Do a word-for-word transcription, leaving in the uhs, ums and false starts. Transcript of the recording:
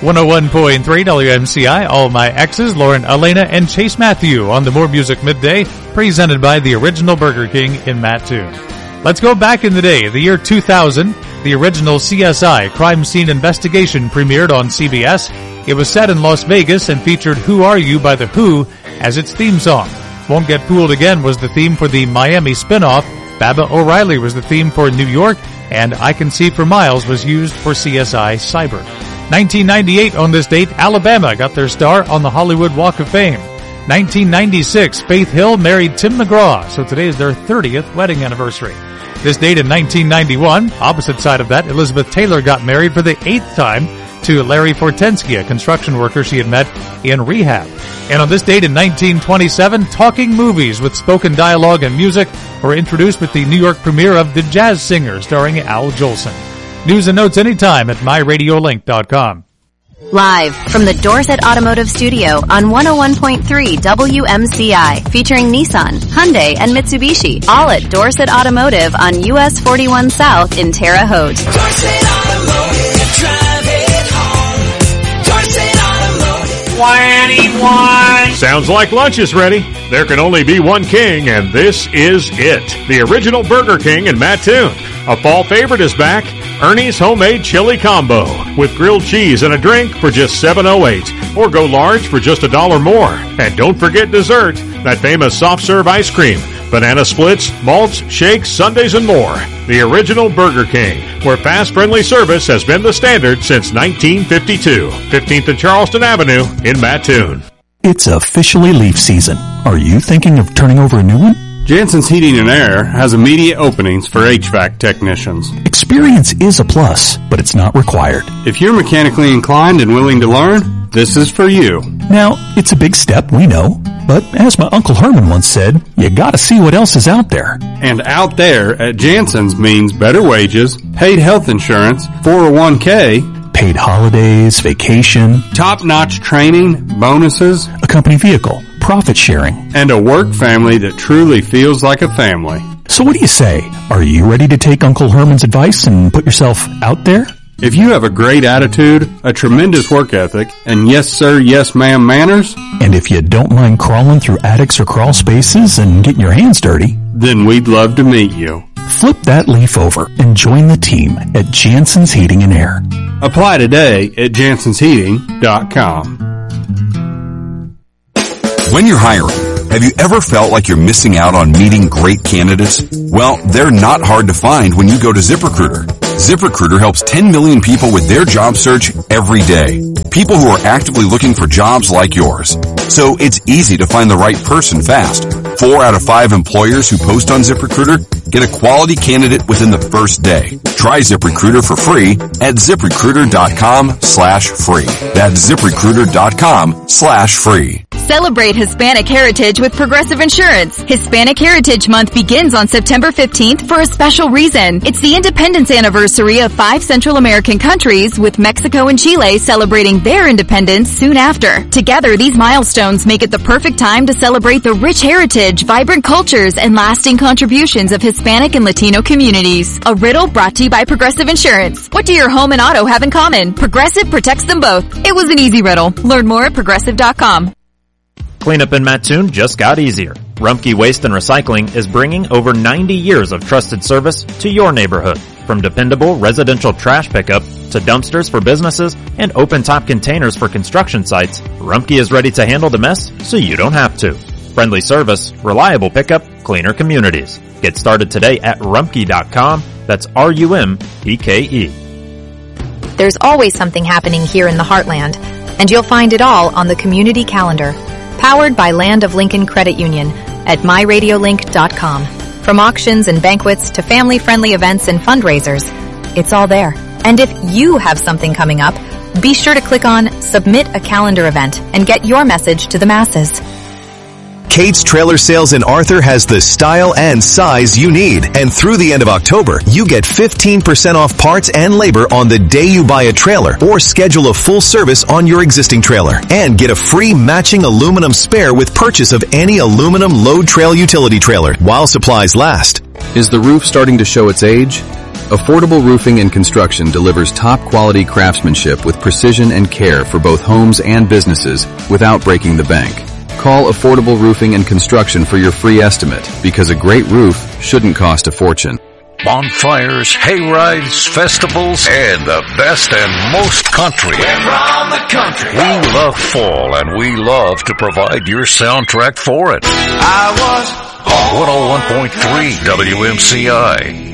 one oh one point three W M C I, all my exes, Lauren, Elena, and Chase Matthew on the More Music Midday, presented by the original Burger King in Mattoon. Let's go back in the day, the year two thousand. The original C S I, Crime Scene Investigation, premiered on C B S. It was set in Las Vegas and featured Who Are You by The Who as its theme song. Won't Get Fooled Again was the theme for the Miami spinoff. Baba O'Reilly was the theme for New York, and I Can See for Miles was used for C S I Cyber. nineteen ninety-eight on this date, Alabama got their star on the Hollywood Walk of Fame. nineteen ninety-six, Faith Hill married Tim McGraw, so today is their thirtieth wedding anniversary. This date in nineteen ninety-one, opposite side of that, Elizabeth Taylor got married for the eighth time to Larry Fortensky, a construction worker she had met in rehab. And on this date in nineteen twenty-seven, talking movies with spoken dialogue and music were introduced with the New York premiere of The Jazz Singer starring Al Jolson. News and notes anytime at my radio link dot com. Live from the Dorset Automotive Studio on one oh one point three W M C I, featuring Nissan, Hyundai, and Mitsubishi, all at Dorset Automotive on U S forty-one South in Terre Haute. Dorset Automotive, drive it home. Dorset Automotive. twenty-one. Sounds like lunch is ready. There can only be one king, and this is it. The original Burger King in Mattoon. A fall favorite is back, Ernie's Homemade Chili Combo, with grilled cheese and a drink for just seven oh eight, or go large for just a dollar more. And don't forget dessert, that famous soft serve ice cream, banana splits, malts, shakes, sundaes, and more. The original Burger King, where fast, friendly service has been the standard since nineteen fifty-two. fifteenth and Charleston Avenue in Mattoon. It's officially leaf season. Are you thinking of turning over a new one? Jansen's Heating and Air has immediate openings for H V A C technicians. Experience is a plus, but it's not required. If you're mechanically inclined and willing to learn, this is for you. Now, it's a big step, we know, but as my Uncle Herman once said, you gotta see what else is out there. And out there at Jansen's means better wages, paid health insurance, four oh one k, paid holidays, vacation, top-notch training, bonuses, a company vehicle, profit sharing, and a work family that truly feels like a family. So what do you say? Are you ready to take Uncle Herman's advice and put yourself out there? If you have a great attitude, a tremendous work ethic, and yes sir, yes ma'am manners, and if you don't mind crawling through attics or crawl spaces and getting your hands dirty, then we'd love to meet you. Flip that leaf over and join the team at Jansen's Heating and Air. Apply today at jansens heating dot com. When you're hiring, have you ever felt like you're missing out on meeting great candidates? Well, they're not hard to find when you go to ZipRecruiter. ZipRecruiter helps ten million people with their job search every day. People who are actively looking for jobs like yours. So it's easy to find the right person fast. Four out of five employers who post on ZipRecruiter get a quality candidate within the first day. Try ZipRecruiter for free at ZipRecruiter.com slash free. That's ZipRecruiter.com slash free. Celebrate Hispanic Heritage with Progressive Insurance. Hispanic Heritage Month begins on September fifteenth for a special reason. It's the independence anniversary of five Central American countries, with Mexico and Chile celebrating their independence soon after. Together, these milestones make it the perfect time to celebrate the rich heritage, vibrant cultures, and lasting contributions of Hispanic and Latino communities. A riddle brought to you by Progressive Insurance. What do your home and auto have in common? Progressive protects them both. It was an easy riddle. Learn more at progressive dot com. Cleanup in Mattoon just got easier. Rumpke Waste and Recycling is bringing over ninety years of trusted service to your neighborhood. From dependable residential trash pickup to dumpsters for businesses and open-top containers for construction sites, Rumpke is ready to handle the mess so you don't have to. Friendly service, reliable pickup, cleaner communities. Get started today at rumpke dot com. That's R U M P K E. There's always something happening here in the Heartland, and you'll find it all on the community calendar. Powered by Land of Lincoln Credit Union at my radio link dot com. From auctions and banquets to family-friendly events and fundraisers, it's all there. And if you have something coming up, be sure to click on Submit a Calendar Event and get your message to the masses. Kate's Trailer Sales in Arthur has the style and size you need. And through the end of October, you get fifteen percent off parts and labor on the day you buy a trailer or schedule a full service on your existing trailer. And get a free matching aluminum spare with purchase of any aluminum load trail utility trailer while supplies last. Is the roof starting to show its age? Affordable Roofing and Construction delivers top-quality craftsmanship with precision and care for both homes and businesses without breaking the bank. Call Affordable Roofing and Construction for your free estimate, because a great roof shouldn't cost a fortune. Bonfires, hayrides, festivals, and the best and most country. We're from the country. We love fall, and we love to provide your soundtrack for it. I was one oh one point three W M C I.